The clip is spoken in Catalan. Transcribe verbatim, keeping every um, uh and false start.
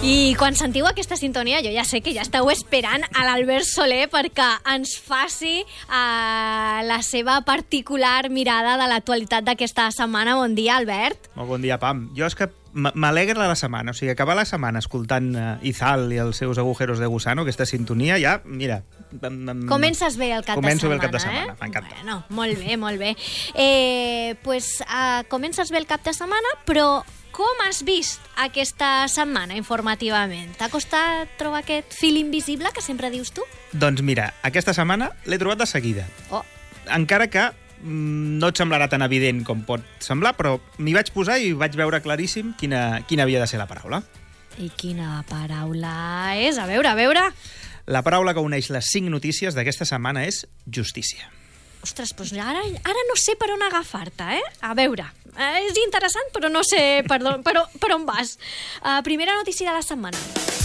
I quan sentiu aquesta sintonia, jo ja sé que ja esteu esperant a l'Albert Soler perquè ens faci uh, la seva particular mirada de l'actualitat d'aquesta setmana. Bon dia, Albert. Molt bon dia, Pam. Jo és que m'alegra la setmana, o sigui, acabar la setmana escoltant uh, Izal i els seus agujeros de gusano, aquesta sintonia, ja, mira... Comences bé el cap de setmana, Començo bé el cap de setmana, eh? m'encanta. Bueno, molt bé, molt bé. Eh, pues, uh, comences bé el cap de setmana, però com has vist aquesta setmana informativament? T'ha costat trobar aquest fil invisible que sempre dius tu? Doncs mira, aquesta setmana l'he trobat de seguida. Oh. Encara que mm, no et semblarà tan evident com pot semblar, però m'hi vaig posar i vaig veure claríssim quina, quina havia de ser la paraula. I quina paraula és? A veure, a veure... La paraula que uneix les cinc notícies d'aquesta setmana és justícia. Ostres, doncs ara, ara no sé per on agafar-te, eh? A veure, eh, és interessant, però no sé per on, per on, per on vas. Uh, primera notícia de la setmana.